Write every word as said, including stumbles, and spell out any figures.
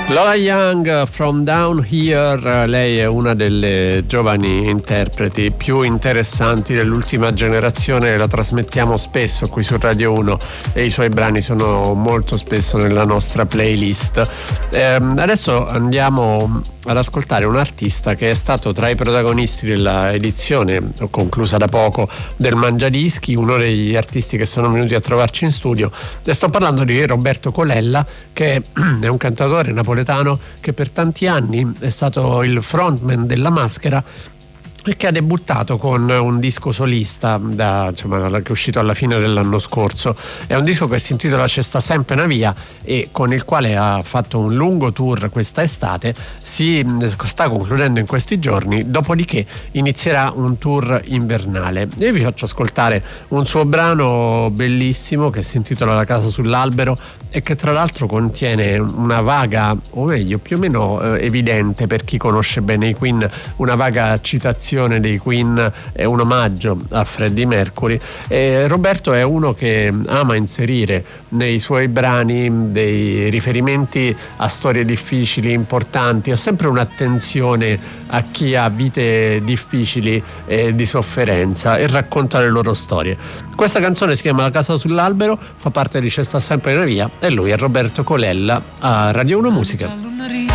Lola Young, From Down Here. Lei è una delle giovani interpreti più interessanti dell'ultima generazione, la trasmettiamo spesso qui su Radio uno e i suoi brani sono molto spesso nella nostra playlist. Ehm, adesso andiamo ad ascoltare un artista che è stato tra i protagonisti della edizione conclusa da poco del Mangiadischi, uno degli artisti che sono venuti a trovarci in studio, e sto parlando di Roberto Colella, che è un cantautore napoletano che per tanti anni è stato il frontman della Maschera e che ha debuttato con un disco solista da, insomma, che è uscito alla fine dell'anno scorso. È un disco che si intitola C'è sta sempre una via e con il quale ha fatto un lungo tour questa estate, si sta concludendo in questi giorni, dopodiché inizierà un tour invernale. Io vi faccio ascoltare un suo brano bellissimo che si intitola La casa sull'albero e che tra l'altro contiene una vaga, o meglio più o meno eh, evidente per chi conosce bene i Queen, una vaga citazione dei Queen, è un omaggio a Freddie Mercury. E Roberto è uno che ama inserire nei suoi brani dei riferimenti a storie difficili, importanti, ha sempre un'attenzione a chi ha vite difficili e di sofferenza e racconta le loro storie. Questa canzone si chiama La casa sull'albero, fa parte di C'è sta sempre una via e lui è Roberto Colella a Radio uno Musica.